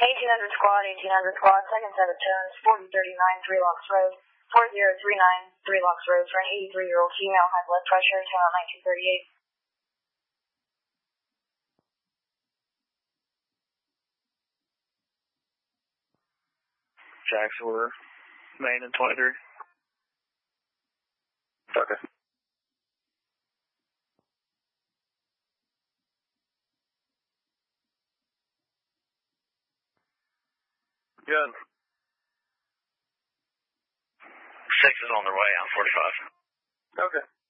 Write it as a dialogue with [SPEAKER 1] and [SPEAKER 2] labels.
[SPEAKER 1] 1800 squad, second set of tones, 4039 Three Locks Road, 4039 Three Locks Road for an 83-year-old female, high blood pressure, tone on 1938.
[SPEAKER 2] Jacks order, main and 23. Okay. Good. 6 is on their way, I'm 45. Okay.